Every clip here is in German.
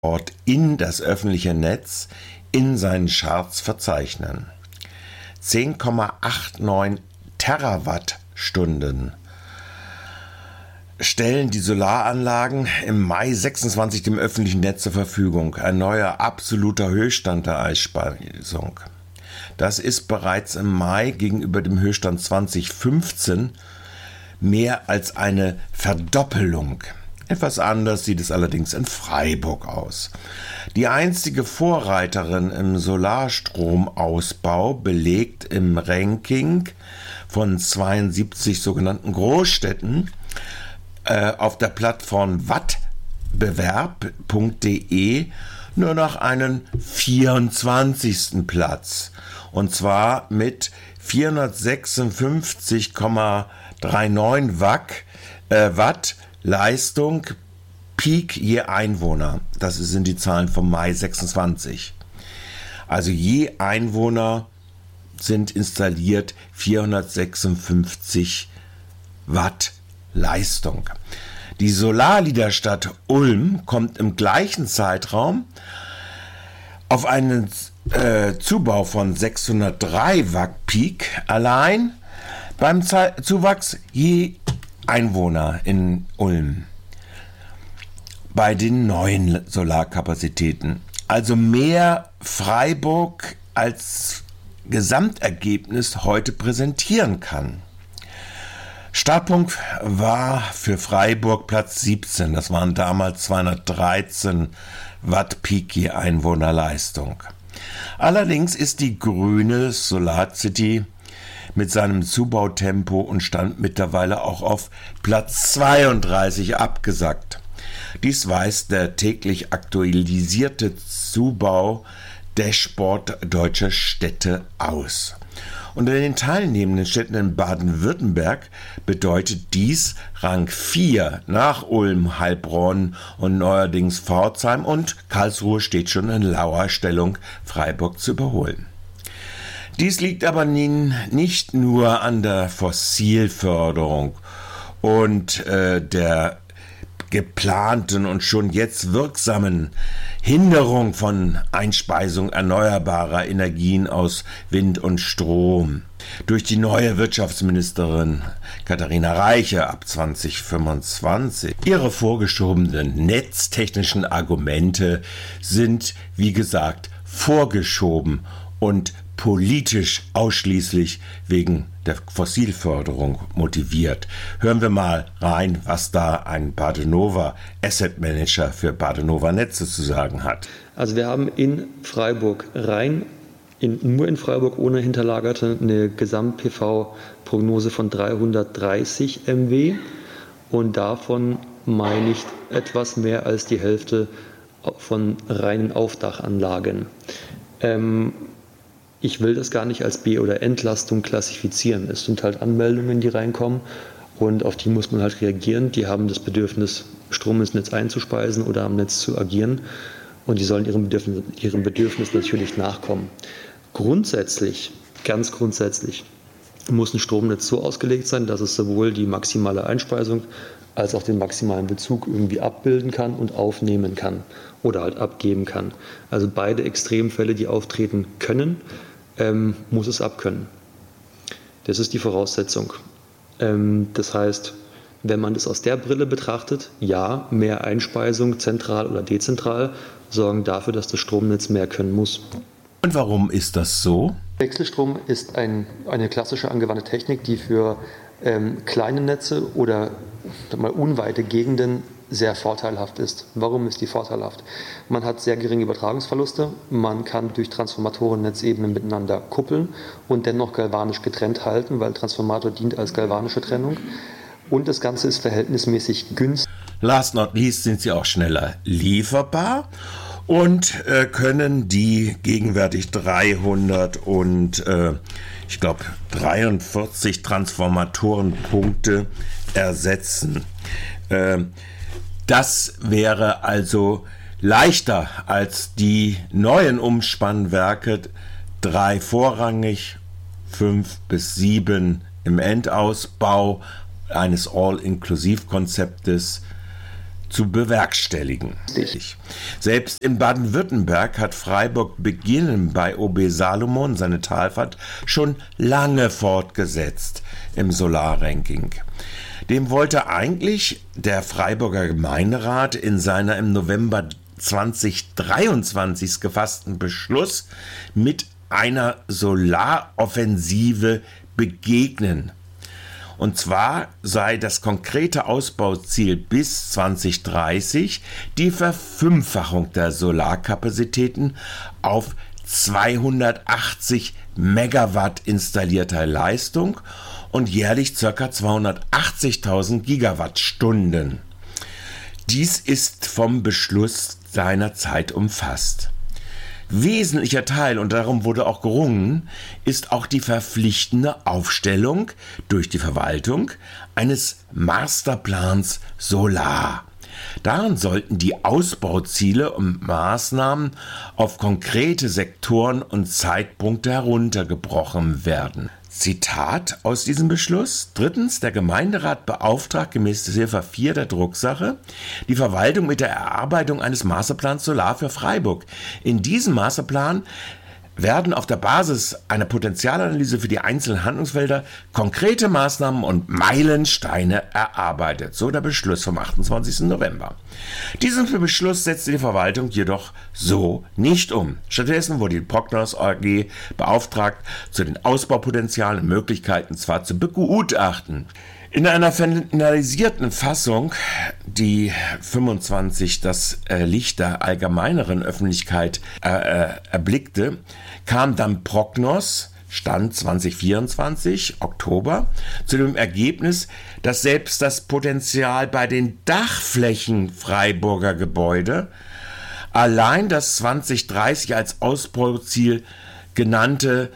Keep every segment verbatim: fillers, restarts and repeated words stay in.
Ort in das öffentliche Netz in seinen Charts verzeichnen. zehn Komma neunundachtzig Terawattstunden stellen die Solaranlagen im Mai sechsundzwanzig dem öffentlichen Netz zur Verfügung. Ein neuer absoluter Höchststand der Einspeisung. Das ist bereits im Mai gegenüber dem Höchststand zwanzig fünfzehn mehr als eine Verdoppelung. Etwas anders sieht es allerdings in Freiburg aus. Die einstige Vorreiterin im Solarstromausbau belegt im Ranking von zweiundsiebzig sogenannten Großstädten äh, auf der Plattform wattbewerb punkt de nur noch einen vierundzwanzigsten Platz. Und zwar mit vierhundertsechsundfünfzig Komma neununddreißig Watt, äh, Watt Leistung Peak je Einwohner. Das sind die Zahlen vom Mai sechsundzwanzig. Also je Einwohner sind installiert vierhundertsechsundfünfzig Watt Leistung. Die Solarliederstadt Ulm kommt im gleichen Zeitraum auf einen äh, Zubau von sechshundertdrei Watt Peak allein beim Ze- Zuwachs je Einwohner in Ulm bei den neuen Solarkapazitäten. Also mehr Freiburg als Gesamtergebnis heute präsentieren kann. Startpunkt war für Freiburg Platz siebzehn. Das waren damals zweihundertdreizehn Watt Peak je Einwohnerleistung. Allerdings ist die grüne SolarCity mit seinem Zubautempo und stand mittlerweile auch auf Platz zweiunddreißig abgesackt. Dies weist der täglich aktualisierte Zubau-Dashboard deutscher Städte aus. Unter den teilnehmenden Städten in Baden-Württemberg bedeutet dies Rang vier nach Ulm, Heilbronn und neuerdings Pforzheim, und Karlsruhe steht schon in lauer Stellung, Freiburg zu überholen. Dies liegt aber nicht nur an der Fossilförderung und äh, der geplanten und schon jetzt wirksamen Hinderung von Einspeisung erneuerbarer Energien aus Wind und Strom durch die neue Wirtschaftsministerin Katharina Reiche ab zwanzig fünfundzwanzig. Ihre vorgeschobenen netztechnischen Argumente sind, wie gesagt, vorgeschoben und politisch ausschließlich wegen der Fossilförderung motiviert. Hören wir mal rein, was da ein Badenova Asset Manager für Badenova Netze zu sagen hat. Also wir haben in Freiburg rein, in, nur in Freiburg ohne Hinterlagerte, eine Gesamt-P V-Prognose von dreihundertdreißig Megawatt und davon meine ich etwas mehr als die Hälfte von reinen Aufdachanlagen. Ähm, Ich will das gar nicht als B- oder Entlastung klassifizieren. Es sind halt Anmeldungen, die reinkommen, und auf die muss man halt reagieren. Die haben das Bedürfnis, Strom ins Netz einzuspeisen oder am Netz zu agieren, und die sollen ihrem Bedürfnis, ihrem Bedürfnis natürlich nachkommen. Grundsätzlich, ganz grundsätzlich, muss ein Stromnetz so ausgelegt sein, dass es sowohl die maximale Einspeisung als auch den maximalen Bezug irgendwie abbilden kann und aufnehmen kann oder halt abgeben kann. Also beide Extremfälle, die auftreten können, ähm, muss es abkönnen. Das ist die Voraussetzung. Ähm, das heißt, wenn man das aus der Brille betrachtet, ja, mehr Einspeisung, zentral oder dezentral, sorgen dafür, dass das Stromnetz mehr können muss. Und warum ist das so? Wechselstrom ist ein, eine klassische angewandte Technik, die für ähm, kleine Netze oder mal unweite Gegenden sehr vorteilhaft ist. Warum ist die vorteilhaft? Man hat sehr geringe Übertragungsverluste, man kann durch Transformatoren Netzebenen miteinander kuppeln und dennoch galvanisch getrennt halten, weil Transformator dient als galvanische Trennung, und das Ganze ist verhältnismäßig günstig. Last not least sind sie auch schneller lieferbar und äh, können die gegenwärtig dreihundert und äh, ich glaube dreiundvierzig Transformatorenpunkte ersetzen. Äh, das wäre also leichter als die neuen Umspannwerke, drei vorrangig, fünf bis sieben im Endausbau eines All-Inklusiv-Konzeptes, zu bewerkstelligen. Selbst in Baden-Württemberg hat Freiburg beginnend bei O B Salomon seine Talfahrt schon lange fortgesetzt im Solarranking. Dem wollte eigentlich der Freiburger Gemeinderat in seiner im November zweitausenddreiundzwanzig gefassten Beschluss mit einer Solaroffensive begegnen. Und zwar sei das konkrete Ausbauziel bis zwanzig dreißig die Verfünffachung der Solarkapazitäten auf zweihundertachtzig Megawatt installierter Leistung und jährlich ca. zweihundertachtzigtausend Gigawattstunden. Dies ist vom Beschluss seiner Zeit umfasst. Wesentlicher Teil, und darum wurde auch gerungen, ist auch die verpflichtende Aufstellung durch die Verwaltung eines Masterplans Solar. Darin sollten die Ausbauziele und Maßnahmen auf konkrete Sektoren und Zeitpunkte heruntergebrochen werden. Zitat aus diesem Beschluss. Drittens, der Gemeinderat beauftragt gemäß Ziffer vier der Drucksache die Verwaltung mit der Erarbeitung eines Masterplans Solar für Freiburg. In diesem Masterplan werden auf der Basis einer Potenzialanalyse für die einzelnen Handlungsfelder konkrete Maßnahmen und Meilensteine erarbeitet. So der Beschluss vom achtundzwanzigsten November. Diesen Beschluss setzte die Verwaltung jedoch so nicht um. Stattdessen wurde die Prognos A G beauftragt, zu den Ausbaupotenzialen und Möglichkeiten zwar zu begutachten. In einer finalisierten Fassung, die fünfundzwanzig das äh, Licht der allgemeineren Öffentlichkeit äh, äh, erblickte, kam dann Prognos, Stand zwanzig vierundzwanzig, Oktober, zu dem Ergebnis, dass selbst das Potenzial bei den Dachflächen Freiburger Gebäude allein das zwanzig dreißig als Ausbauziel genannte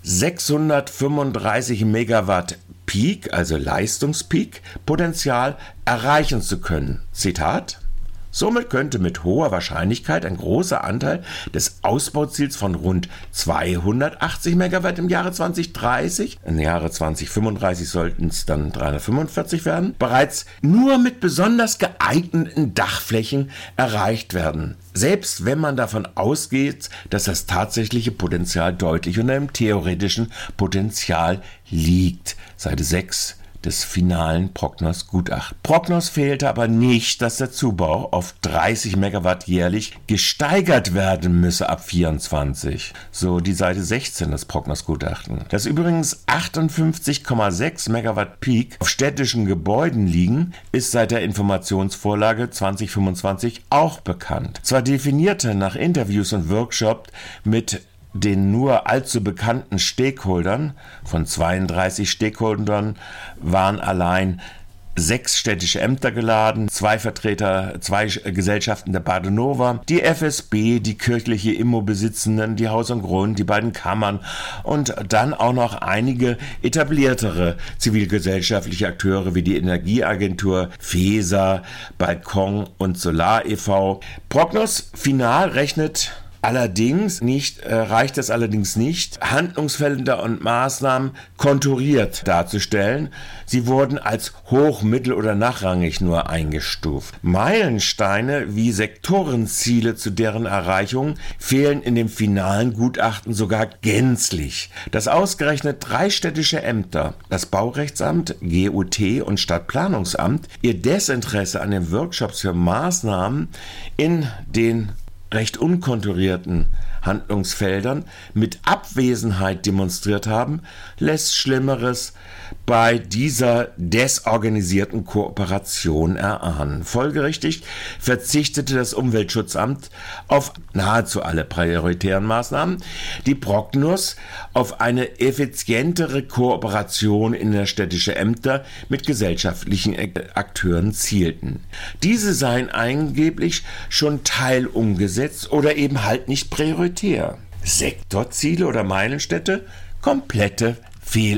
sechshundertfünfunddreißig Megawatt Peak, also Leistungspeak, Potenzial erreichen zu können. Zitat: Somit könnte mit hoher Wahrscheinlichkeit ein großer Anteil des Ausbauziels von rund zweihundertachtzig Megawatt im Jahre zwanzig dreißig, im Jahre zwanzig fünfunddreißig sollten es dann dreihundertfünfundvierzig werden, bereits nur mit besonders geeigneten Dachflächen erreicht werden. Selbst wenn man davon ausgeht, dass das tatsächliche Potenzial deutlich unter dem theoretischen Potenzial liegt. Seite sechs des finalen Prognos-Gutachtens. Prognos fehlte aber nicht, dass der Zubau auf dreißig Megawatt jährlich gesteigert werden müsse ab vierundzwanzig. So die Seite sechzehn des Prognos-Gutachtens. Dass übrigens achtundfünfzig Komma sechs Megawatt Peak auf städtischen Gebäuden liegen, ist seit der Informationsvorlage zwanzig fünfundzwanzig auch bekannt. Zwar definierte nach Interviews und Workshops mit den nur allzu bekannten Stakeholdern, von zweiunddreißig Stakeholdern waren allein sechs städtische Ämter geladen, zwei Vertreter, zwei Gesellschaften der Badenova, die F S B, die kirchliche Immobesitzenden, die Haus und Grund, die beiden Kammern und dann auch noch einige etabliertere zivilgesellschaftliche Akteure wie die Energieagentur, FESA, Balkon und Solar e V. Prognos final rechnet Allerdings nicht, äh, reicht es allerdings nicht, Handlungsfelder und Maßnahmen konturiert darzustellen. Sie wurden als hoch-, mittel- oder nachrangig nur eingestuft. Meilensteine wie Sektorenziele zu deren Erreichung fehlen in dem finalen Gutachten sogar gänzlich. Dass ausgerechnet drei städtische Ämter, das Baurechtsamt, G U T und Stadtplanungsamt, ihr Desinteresse an den Workshops für Maßnahmen in den recht unkonturierten Handlungsfeldern mit Abwesenheit demonstriert haben, lässt Schlimmeres bei dieser desorganisierten Kooperation erahnen. Folgerichtig verzichtete das Umweltschutzamt auf nahezu alle prioritären Maßnahmen, die Prognos auf eine effizientere Kooperation innerstädtischer Ämter mit gesellschaftlichen Akteuren zielten. Diese seien angeblich schon teilumgesetzt oder eben halt nicht prioritär. Sektorziele oder Meilenstädte? Komplette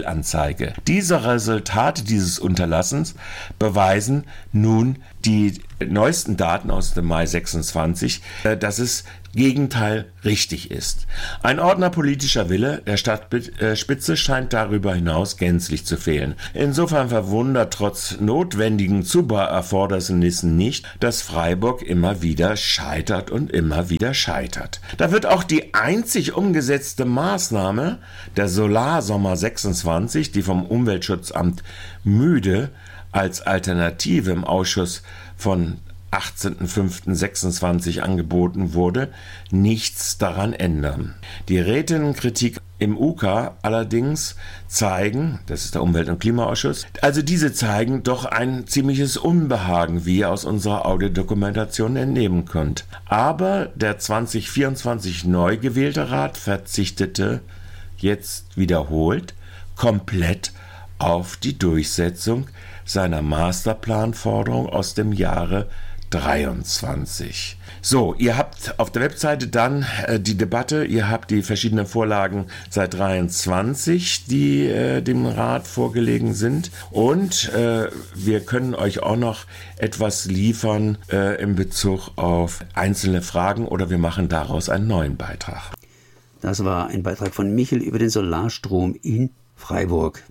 Fehlanzeige. Diese Resultate dieses Unterlassens beweisen nun die neuesten Daten aus dem Mai sechsundzwanzig, dass es Gegenteil richtig ist. Ein Ordner politischer Wille der Stadtspitze scheint darüber hinaus gänzlich zu fehlen. Insofern verwundert trotz notwendigen Zubauerfordernissen nicht, dass Freiburg immer wieder scheitert und immer wieder scheitert. Da wird auch die einzig umgesetzte Maßnahme, der Solarsommer sechsundzwanzig, die vom Umweltschutzamt müde als Alternative im Ausschuss von achtzehnten fünften sechsundzwanzig angeboten wurde, nichts daran ändern. Die Rätinnenkritik im U K allerdings zeigen, das ist der Umwelt- und Klimaausschuss, also diese zeigen doch ein ziemliches Unbehagen, wie ihr aus unserer Audiodokumentation entnehmen könnt. Aber der zwanzig vierundzwanzig neu gewählte Rat verzichtete jetzt wiederholt komplett auf die Durchsetzung seiner Masterplanforderung aus dem Jahre dreiundzwanzig. So, ihr habt auf der Webseite dann äh, die Debatte, ihr habt die verschiedenen Vorlagen seit dreiundzwanzig, die äh, dem Rat vorgelegen sind, und äh, wir können euch auch noch etwas liefern äh, in Bezug auf einzelne Fragen, oder wir machen daraus einen neuen Beitrag. Das war ein Beitrag von Michel über den Solarstrom in Freiburg.